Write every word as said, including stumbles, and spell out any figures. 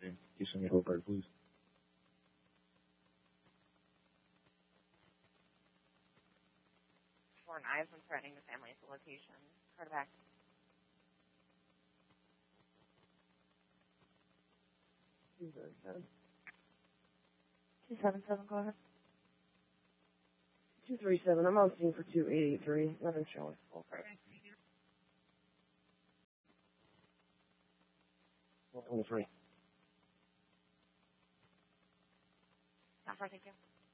Okay. Can you send me a whole card, please? Four knives and threatening the family at the location. Card back. two thirty-seven. Two seven seven. Go ahead. two thirty-seven. I'm on scene for two eighty-three. Nothing showing. Okay. one twenty-three. Not far, thank you.